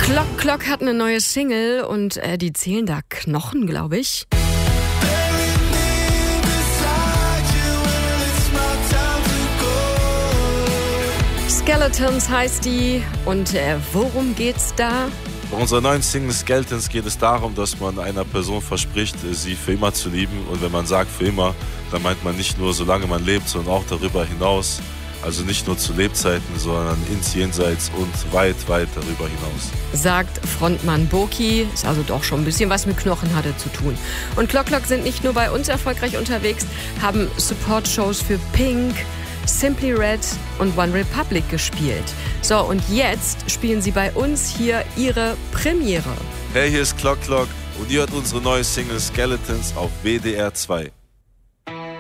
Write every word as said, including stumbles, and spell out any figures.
Clock Clock hat eine neue Single und äh, die zählen da Knochen, glaube ich. Skeletons heißt die und äh, worum geht's da? Bei unserer neuen Single Skeletons geht es darum, dass man einer Person verspricht, sie für immer zu lieben. Und wenn man sagt für immer, dann meint man nicht nur, solange man lebt, sondern auch darüber hinaus. Also nicht nur zu Lebzeiten, sondern ins Jenseits und weit, weit darüber hinaus. Sagt Frontmann Boki, ist also doch schon ein bisschen was mit Knochenhatte zu tun. Und Clock Clock sind nicht nur bei uns erfolgreich unterwegs, haben Support-Shows für Pink, Simply Red und One Republic gespielt. So, und jetzt spielen sie bei uns hier ihre Premiere. Hey, hier ist Clock Clock und ihr hört unsere neue Single Skeletons auf W D R zwei.